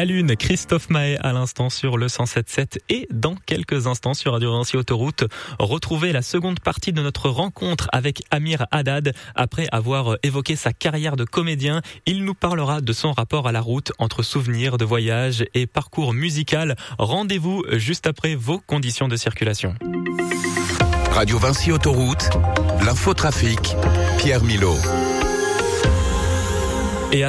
La Lune, Christophe Maé à l'instant sur le 107.7 et dans quelques instants sur Radio Vinci Autoroute, retrouvez la seconde partie de notre rencontre avec Amir Haddad. Après avoir évoqué sa carrière de comédien, il nous parlera de son rapport à la route entre souvenirs de voyage et parcours musical. Rendez-vous juste après vos conditions de circulation. Radio Vinci Autoroute, l'infotrafic, Pierre Milot. Et à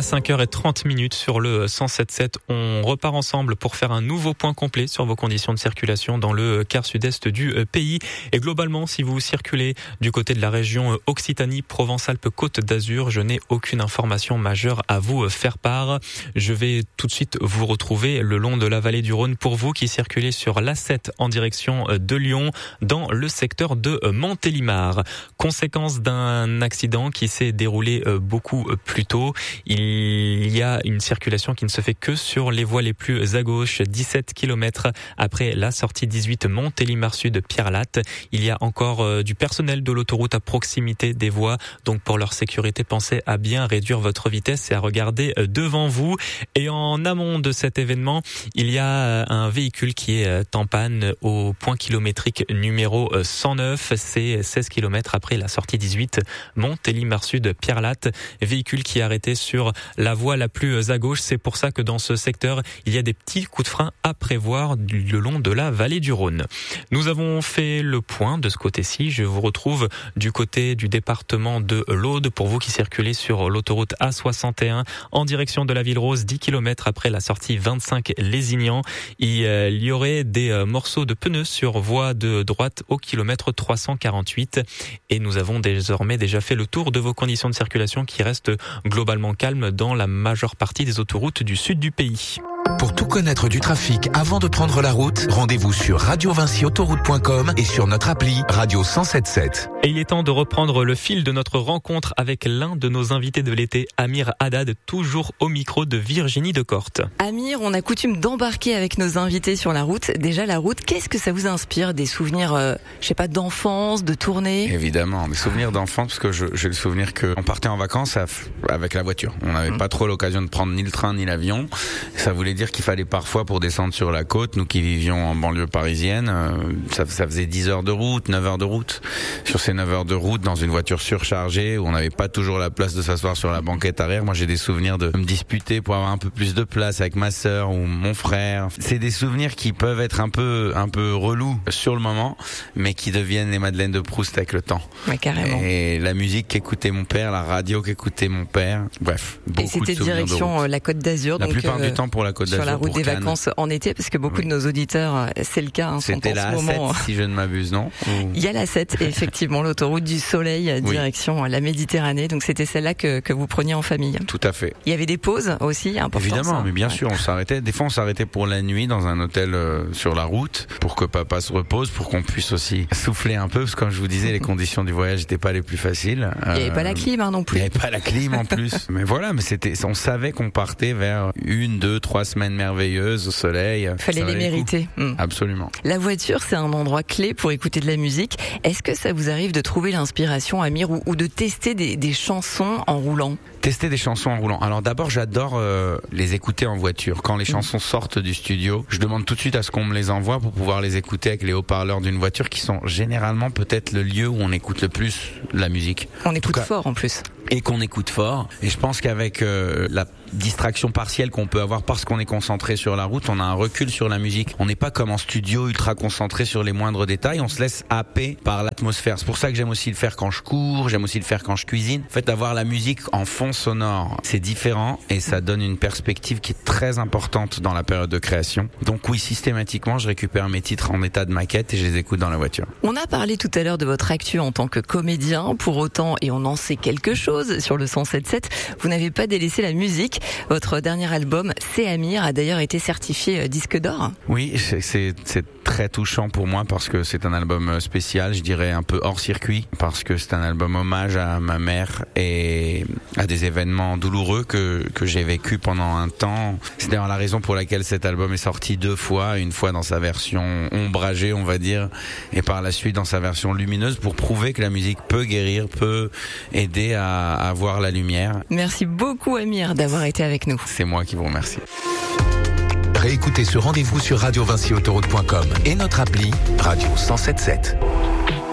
5h30 sur le 107.7, on repart ensemble pour faire un nouveau point complet sur vos conditions de circulation dans le quart sud-est du pays. Et globalement, si vous circulez du côté de la région Occitanie, Provence-Alpes-Côte d'Azur, je n'ai aucune information majeure à vous faire part. Je vais tout de suite vous retrouver le long de la vallée du Rhône pour vous qui circulez sur l'A7 en direction de Lyon dans le secteur de Montélimar. Conséquence d'un accident qui s'est déroulé beaucoup plus tôt. Il y a une circulation qui ne se fait que sur les voies les plus à gauche, 17 km après la sortie 18 Montélimar Sud Pierre-Latte. Il y a encore du personnel de l'autoroute à proximité des voies, donc pour leur sécurité, pensez à bien réduire votre vitesse et à regarder devant vous. Et en amont de cet événement, il y a un véhicule qui est en panne au point kilométrique numéro 109. C'est 16 km après la sortie 18 Montélimar Sud Pierre-Latte. Véhicule qui est arrêté sur la voie la plus à gauche. C'est pour ça que dans ce secteur, il y a des petits coups de frein à prévoir le long de la vallée du Rhône. Nous avons fait le point de ce côté-ci. Je vous retrouve du côté du département de l'Aude pour vous qui circulez sur l'autoroute A61 en direction de la Ville Rose, 10 km après la sortie 25 Lézignan. Il y aurait des morceaux de pneus sur voie de droite au kilomètre 348 et nous avons désormais déjà fait le tour de vos conditions de circulation qui restent globalement calmes dans la majeure partie des autoroutes du sud du pays. Pour tout connaître du trafic avant de prendre la route, rendez-vous sur radiovinciautoroute.com et sur notre appli Radio 107.7. Et il est temps de reprendre le fil de notre rencontre avec l'un de nos invités de l'été, Amir Haddad, toujours au micro de Virginie Decorte. Amir, on a coutume d'embarquer avec nos invités sur la route. Déjà, la route, qu'est-ce que ça vous inspire? Des souvenirs, d'enfance, de tournée? Évidemment, des souvenirs d'enfance, parce que j'ai le souvenir qu'on partait en vacances avec la voiture. On n'avait pas trop l'occasion de prendre ni le train ni l'avion. Ça voulait dire qu'il fallait parfois, pour descendre sur la côte, nous qui vivions en banlieue parisienne, ça faisait 10 heures de route, 9 heures de route. Sur ces 9 heures de route, dans une voiture surchargée, où on n'avait pas toujours la place de s'asseoir sur la banquette arrière, moi j'ai des souvenirs de me disputer pour avoir un peu plus de place avec ma sœur ou mon frère. C'est des souvenirs qui peuvent être un peu relous sur le moment, mais qui deviennent les Madeleines de Proust avec le temps. Ouais, carrément. Et la musique qu'écoutait mon père, la radio qu'écoutait mon père, bref, beaucoup de souvenirs. Et c'était direction la Côte d'Azur. La plupart du temps pour la Côte d'Azur. Sur la route des vacances en été, parce que beaucoup de nos auditeurs, c'est le cas. C'était la A7, si je ne m'abuse, non? Il y a la A7, effectivement, l'autoroute du soleil, direction la Méditerranée. Donc c'était celle-là que vous preniez en famille. Tout à fait. Il y avait des pauses aussi, importantes. Évidemment, mais bien sûr, on s'arrêtait. Des fois, on s'arrêtait pour la nuit dans un hôtel sur la route, pour que papa se repose, pour qu'on puisse aussi souffler un peu, parce que comme je vous disais, les conditions du voyage n'étaient pas les plus faciles. Il n'y avait pas la clim non plus. Il n'y avait pas la clim en plus. Mais voilà, mais on savait qu'on partait vers 1, 2, 3 semaines merveilleuses au soleil. Fallait les mériter. Absolument. La voiture, c'est un endroit clé pour écouter de la musique. Est-ce que ça vous arrive de trouver l'inspiration, Amir, ou de tester des chansons en roulant? Tester des chansons en roulant. Alors d'abord, j'adore les écouter en voiture. Quand les chansons sortent du studio, je demande tout de suite à ce qu'on me les envoie pour pouvoir les écouter avec les haut-parleurs d'une voiture, qui sont généralement peut-être le lieu où on écoute le plus la musique. On écoute fort en plus. Et qu'on écoute fort. Et je pense qu'avec la distraction partielle qu'on peut avoir parce qu'on est concentré sur la route, on a un recul sur la musique. On n'est pas comme en studio ultra concentré sur les moindres détails, on se laisse happer par l'atmosphère. C'est pour ça que j'aime aussi le faire quand je cours, j'aime aussi le faire quand je cuisine. En fait, avoir la musique en fond sonore, c'est différent et ça donne une perspective qui est très importante dans la période de création. Donc oui, systématiquement, je récupère mes titres en état de maquette et je les écoute dans la voiture. On a parlé tout à l'heure de votre actu en tant que comédien. Pour autant, et on en sait quelque chose sur le 107.7, vous n'avez pas délaissé la musique. Votre dernier album, C'est Amir, a d'ailleurs été certifié disque d'or. Oui, c'est très touchant pour moi parce que c'est un album spécial, je dirais un peu hors circuit, parce que c'est un album hommage à ma mère et à des événements douloureux que j'ai vécu pendant un temps. C'est d'ailleurs la raison pour laquelle cet album est sorti 2 fois, une fois dans sa version ombragée, on va dire, et par la suite dans sa version lumineuse, pour prouver que la musique peut guérir, peut aider à voir la lumière. Merci beaucoup Amir d'avoir été avec nous. C'est moi qui vous remercie. Réécoutez ce rendez-vous sur radiovincyautoroute.com et notre appli Radio 107.7.